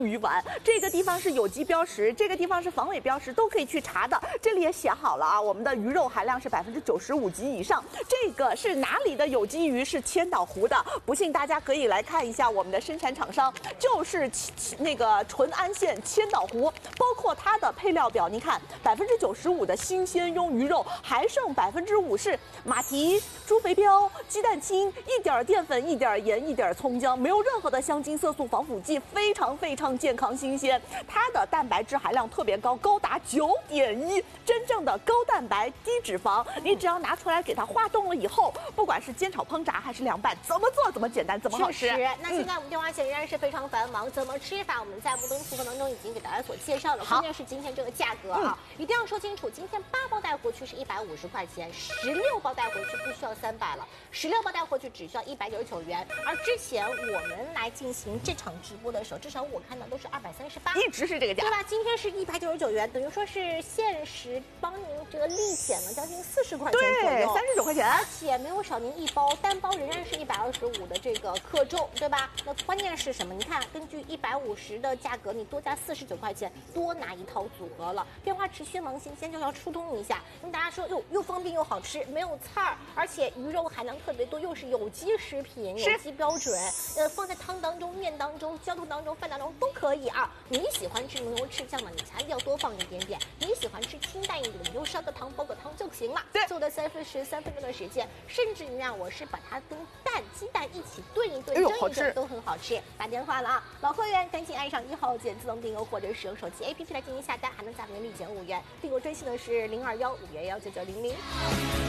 鱼丸，这个地方是有机标识，这个地方是防伪标识，都可以去查的。这里也写好了啊，我们的鱼肉含量是95%及以上。这个是哪里的有机鱼？是千岛湖的。不信大家可以来看一下我们的生产厂商，就是那个淳安县千岛湖，包括它的配料表，你看95%的新鲜用鱼肉，还剩5%是马蹄、猪肥膘、鸡蛋清，一点淀粉、一点盐、一点葱姜，没有任何的香精、色素、防腐剂，非常健康新鲜。它的蛋白质含量特别高，高达9.1，真正的高蛋白低脂肪。你只要拿出来给它化冻了以后，不管是煎炒烹炸还是凉拌，怎么做怎么简单，怎么好吃。 那现在我们电话线仍然是非常繁忙，怎么吃法我们在木灯厨房当中已经给大家所介绍了。关键是今天这个价格啊，一定要说清楚。今天8包带回去是150块钱，16包带回去不需要300了，16包带回去只需要199元。而之前我们来进行这场直播的时候，至少我看到都是238， 一直是这个价， 对吧？今天是199元，等于说是限时帮您这个立减了将近40块钱左右 ，39块钱， 而且没有少您1包，单包仍然是125的这个克重，对吧？那关键是什么？你看，根据150的价格，你多加49块钱，多拿一套组合了。电话持续忙，先就要疏通一下，因为大家说又方便又好吃，没有刺儿，而且鱼肉含量特别多，又是有机食品，有机标准，放在汤当中、面当中、浇头当中、饭当中都可以啊。你喜欢吃浓油赤酱的，你还要多放一点点；你喜欢吃清淡一点的，你就烧个汤、煲个汤就行了。 对， 做的13分钟的时间，甚至于让我是把它跟鸡蛋一起炖一炖、蒸一蒸都很好吃。打电话了啊，老会员赶紧按上1号键自动订购，或者使用手机 APP 来进行下单，还能价格立减5元。订购专线的是021-511-9900。